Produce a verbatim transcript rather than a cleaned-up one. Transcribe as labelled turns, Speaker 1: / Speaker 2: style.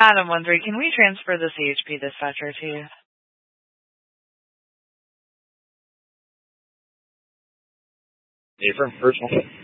Speaker 1: Adam one three, can we transfer the C H P dispatcher to you?
Speaker 2: Affirm, first one.